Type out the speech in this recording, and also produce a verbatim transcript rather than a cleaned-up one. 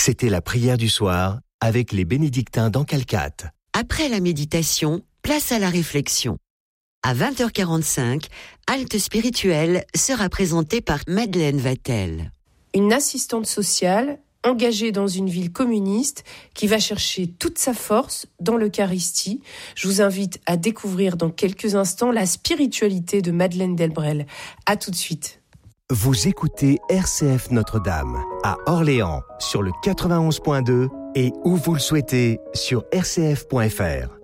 C'était la prière du soir avec les bénédictins d'Encalcat. Après la méditation, place à la réflexion. À vingt heures quarante-cinq, Halte spirituelle sera présentée par Madeleine Vatel. Une assistante sociale engagée dans une ville communiste qui va chercher toute sa force dans l'Eucharistie. Je vous invite à découvrir dans quelques instants la spiritualité de Madeleine Delbrel. À tout de suite. Vous écoutez R C F Notre-Dame à Orléans sur le quatre-vingt-onze point deux et où vous le souhaitez sur r c f point f r.